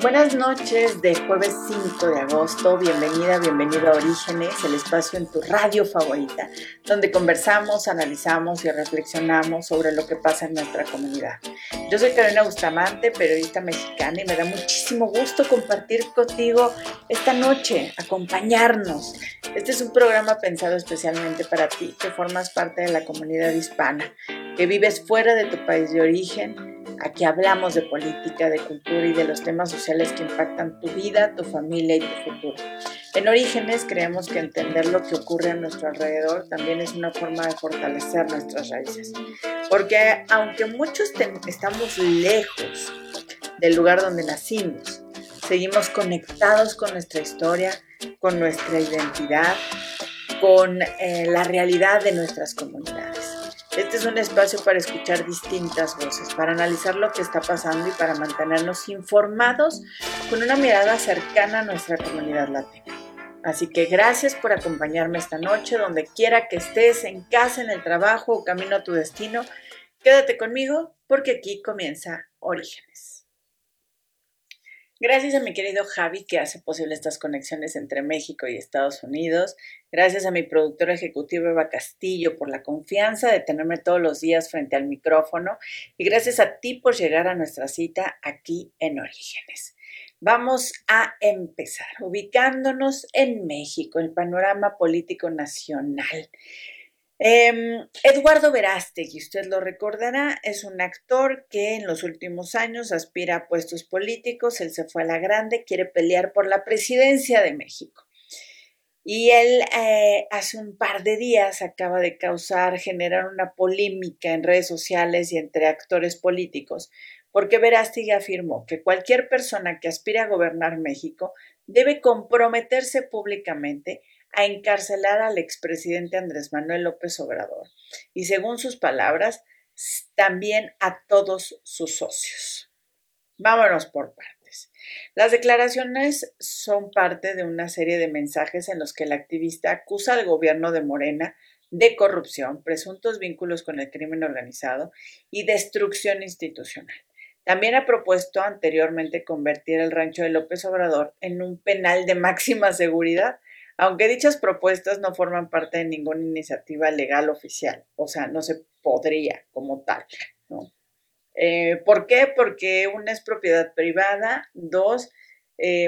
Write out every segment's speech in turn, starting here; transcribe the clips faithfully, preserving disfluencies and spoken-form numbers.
Buenas noches de jueves cinco de agosto, bienvenida, bienvenido a Orígenes, el espacio en tu radio favorita, donde conversamos, analizamos y reflexionamos sobre lo que pasa en nuestra comunidad. Yo soy Carolina Bustamante, periodista mexicana, y me da muchísimo gusto compartir contigo esta noche, acompañarnos. Este es un programa pensado especialmente para ti, que formas parte de la comunidad hispana, que vives fuera de tu país de origen. Aquí hablamos de política, de cultura y de los temas sociales que impactan tu vida, tu familia y tu futuro. En Orígenes creemos que entender lo que ocurre a nuestro alrededor también es una forma de fortalecer nuestras raíces. Porque aunque muchos estamos lejos del lugar donde nacimos, seguimos conectados con nuestra historia, con nuestra identidad, con eh, la realidad de nuestras comunidades. Este es un espacio para escuchar distintas voces, para analizar lo que está pasando y para mantenernos informados con una mirada cercana a nuestra comunidad latina. Así que gracias por acompañarme esta noche, donde quiera que estés, en casa, en el trabajo o camino a tu destino. Quédate conmigo porque aquí comienza Orígenes. Gracias a mi querido Javi, que hace posible estas conexiones entre México y Estados Unidos. Gracias a mi productora ejecutiva Eva Castillo por la confianza de tenerme todos los días frente al micrófono. Y gracias a ti por llegar a nuestra cita aquí en Orígenes. Vamos a empezar ubicándonos en México, el panorama político nacional. Eh, Eduardo Verástegui, usted lo recordará, es un actor que en los últimos años aspira a puestos políticos. Él se fue a la grande, quiere pelear por la presidencia de México. Y él eh, hace un par de días acaba de causar, generar una polémica en redes sociales y entre actores políticos, porque Verástegui afirmó que cualquier persona que aspire a gobernar México debe comprometerse públicamente a encarcelar al expresidente Andrés Manuel López Obrador y, según sus palabras, también a todos sus socios. Vámonos por partes. Las declaraciones son parte de una serie de mensajes en los que el activista acusa al gobierno de Morena de corrupción, presuntos vínculos con el crimen organizado y destrucción institucional. También ha propuesto anteriormente convertir el rancho de López Obrador en un penal de máxima seguridad, aunque dichas propuestas no forman parte de ninguna iniciativa legal oficial, o sea, no se podría como tal, ¿no? Eh, ¿Por qué? Porque una es propiedad privada, dos, eh,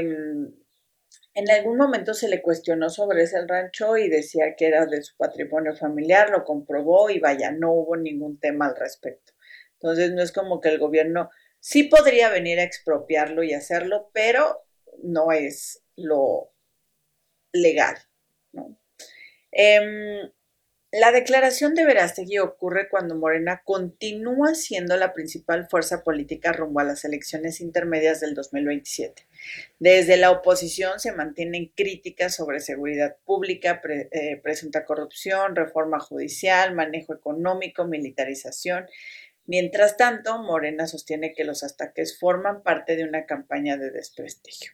en algún momento se le cuestionó sobre ese rancho y decía que era de su patrimonio familiar, lo comprobó y vaya, no hubo ningún tema al respecto. Entonces no es como que el gobierno sí podría venir a expropiarlo y hacerlo, pero no es lo legal, ¿no? Eh, la declaración de Verástegui ocurre cuando Morena continúa siendo la principal fuerza política rumbo a las elecciones intermedias del dos mil veintisiete. Desde la oposición se mantienen críticas sobre seguridad pública, pre, eh, presunta corrupción, reforma judicial, manejo económico, militarización. Mientras tanto, Morena sostiene que los ataques forman parte de una campaña de desprestigio.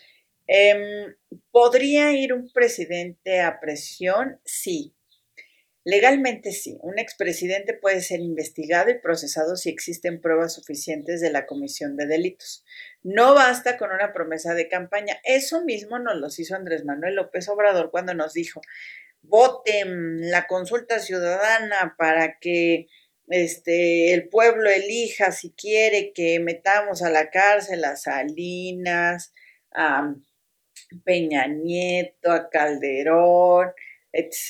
Eh, ¿Podría ir un presidente a prisión? Sí. Legalmente sí. Un expresidente puede ser investigado y procesado si existen pruebas suficientes de la comisión de delitos. No basta con una promesa de campaña. Eso mismo nos lo hizo Andrés Manuel López Obrador cuando nos dijo: voten la consulta ciudadana para que este, el pueblo elija si quiere que metamos a la cárcel a Salinas, a Peña Nieto, a Calderón,